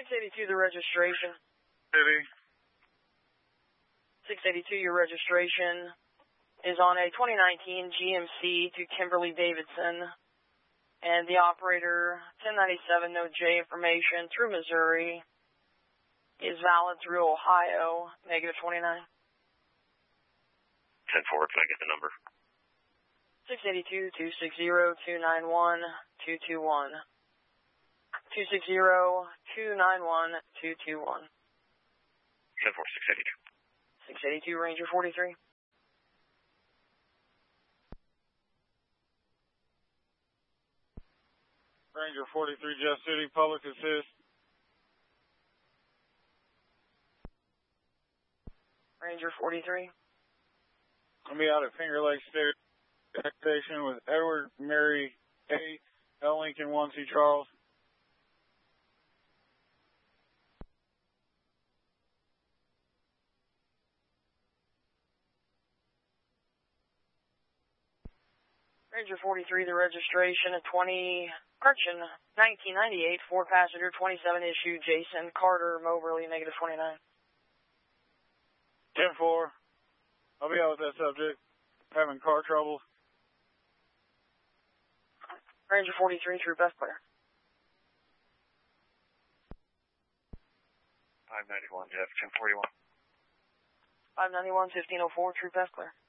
682, the registration. City. 682, your registration is on a 2019 GMC to Kimberly Davidson. And the operator, 1097, no J information through Missouri, is valid through Ohio, -29. 10-4, can I get the number? 682-260-291-221. 260-291-221. 10-4, 682. 682, Ranger 43. Ranger 43, Jeff City, public assist. Ranger 43. I'll be out at Finger Lake Station with Edward Mary A. L. Lincoln 1C Charles. Ranger 43, the registration of 1998, 4-passenger, 27 issue, Jason Carter, Moberly, -29. 10-4. I'll be out with that subject. Having car trouble. Ranger 43, true best player. 591, Jeff, 1041. 591, 1504, true best player.